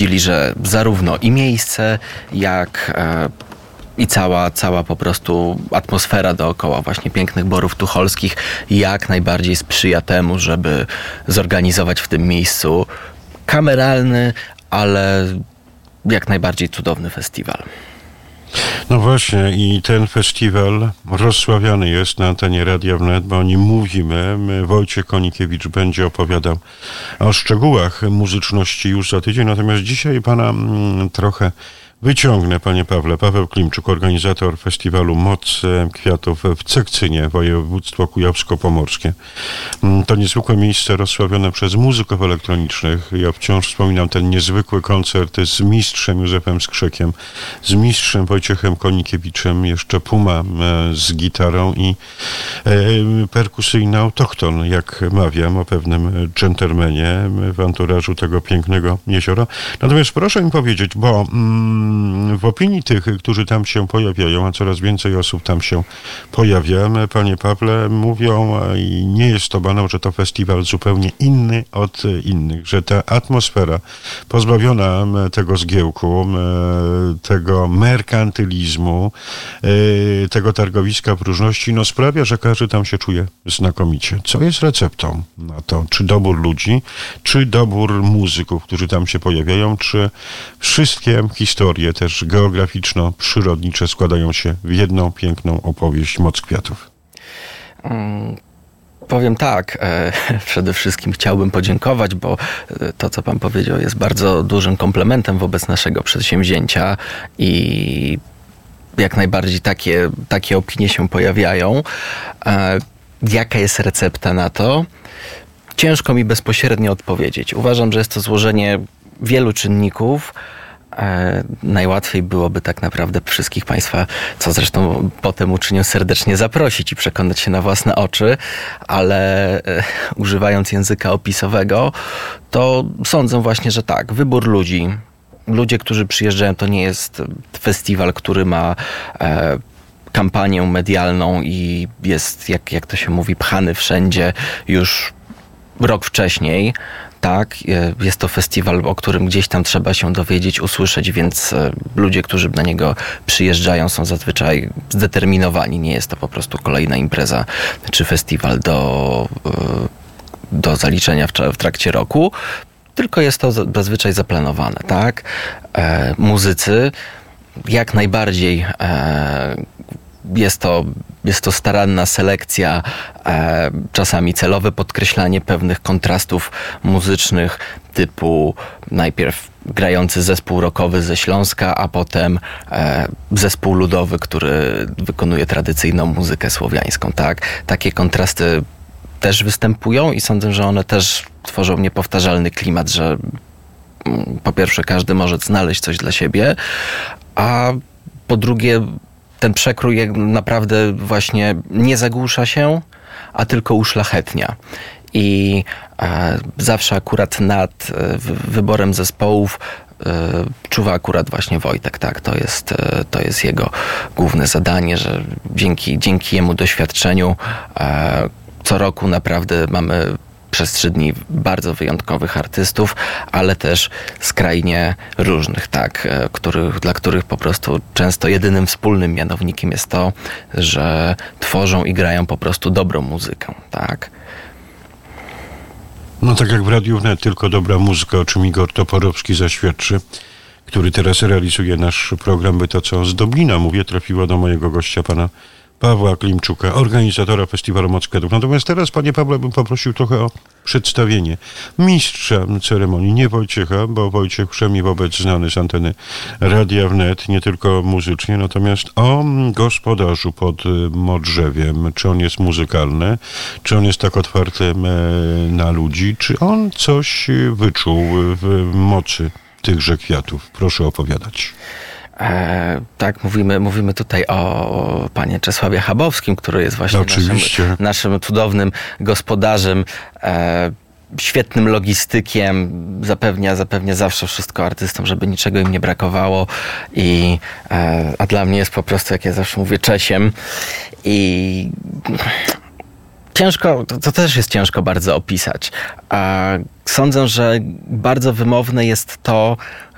stwierdzili, że zarówno i miejsce, jak i cała po prostu atmosfera dookoła właśnie pięknych Borów Tucholskich jak najbardziej sprzyja temu, żeby zorganizować w tym miejscu kameralny, ale jak najbardziej cudowny festiwal. No właśnie i ten festiwal rozsławiany jest na antenie Radia Wnet, bo o nim mówimy. Wojciech Konikiewicz będzie opowiadał o szczegółach muzyczności już za tydzień, natomiast dzisiaj pana trochę wyciągnę, panie Pawle. Paweł Klimczuk, organizator festiwalu Moc Kwiatów w Cekcynie, województwo kujawsko-pomorskie. To niezwykłe miejsce rozsławione przez muzyków elektronicznych. Ja wciąż wspominam ten niezwykły koncert z mistrzem Józefem Skrzykiem, z mistrzem Wojciechem Konikiewiczem, jeszcze Puma z gitarą i perkusyjny autochton, jak mawiam, o pewnym dżentelmenie w anturażu tego pięknego jeziora. Natomiast proszę mi powiedzieć, bo w opinii tych, którzy tam się pojawiają, a coraz więcej osób tam się pojawia, panie Pawle, mówią, i nie jest to banał, że to festiwal zupełnie inny od innych, że ta atmosfera pozbawiona tego zgiełku, tego merkantylizmu, tego targowiska próżności, no sprawia, że każdy tam się czuje znakomicie. Co jest receptą na to? Czy dobór ludzi, czy dobór muzyków, którzy tam się pojawiają, czy wszystkie historie też geograficzno-przyrodnicze składają się w jedną piękną opowieść Moc Kwiatów? Powiem tak, przede wszystkim chciałbym podziękować, bo to, co pan powiedział, jest bardzo dużym komplementem wobec naszego przedsięwzięcia i jak najbardziej takie opinie się pojawiają. Jaka jest recepta na to? Ciężko mi bezpośrednio odpowiedzieć. Uważam, że jest to złożenie wielu czynników. Najłatwiej byłoby tak naprawdę wszystkich państwa, co zresztą potem uczynię, serdecznie zaprosić i przekonać się na własne oczy, ale używając języka opisowego, to sądzę właśnie, że tak, wybór ludzi. Ludzie, którzy przyjeżdżają, to nie jest festiwal, który ma kampanię medialną i jest, jak to się mówi, pchany wszędzie już rok wcześniej. Tak, jest to festiwal, o którym gdzieś tam trzeba się dowiedzieć, usłyszeć, więc ludzie, którzy na niego przyjeżdżają, są zazwyczaj zdeterminowani. Nie jest to po prostu kolejna impreza czy festiwal do zaliczenia w trakcie roku, tylko jest to zazwyczaj zaplanowane, tak? Muzycy jak najbardziej jest to staranna selekcja, czasami celowe podkreślanie pewnych kontrastów muzycznych, typu najpierw grający zespół rockowy ze Śląska, a potem zespół ludowy, który wykonuje tradycyjną muzykę słowiańską. Tak? Takie kontrasty też występują i sądzę, że one też tworzą niepowtarzalny klimat, że po pierwsze każdy może znaleźć coś dla siebie, a po drugie ten przekrój naprawdę właśnie nie zagłusza się, a tylko uszlachetnia. I zawsze akurat nad wyborem zespołów czuwa akurat właśnie Wojtek, tak? To jest jego główne zadanie, że dzięki jemu doświadczeniu co roku naprawdę mamy przez 3 dni bardzo wyjątkowych artystów, ale też skrajnie różnych, tak, dla których po prostu często jedynym wspólnym mianownikiem jest to, że tworzą i grają po prostu dobrą muzykę, tak. No tak jak w Radiu Wnet, tylko dobra muzyka, o czym Igor Toporowski zaświadczy, który teraz realizuje nasz program, by to, co z Dublina, mówię, trafiło do mojego gościa, pana Pawła Klimczuka, organizatora festiwalu Moc Kwiatów. Natomiast teraz, panie Pawle, bym poprosił trochę o przedstawienie mistrza ceremonii, nie Wojciecha, bo Wojciech przynajmniej wobec znany z anteny Radia Wnet, nie tylko muzycznie, natomiast o gospodarzu pod Modrzewiem. Czy on jest muzykalny, czy on jest tak otwarty na ludzi, czy on coś wyczuł w mocy tychże kwiatów? Proszę opowiadać. Tak, mówimy tutaj o panie Czesławie Chabowskim, który jest właśnie naszym cudownym gospodarzem, świetnym logistykiem, zapewnia zawsze wszystko artystom, żeby niczego im nie brakowało, a dla mnie jest po prostu, jak ja zawsze mówię, Czesiem. I to też jest ciężko bardzo opisać. Sądzę, że bardzo wymowne jest to,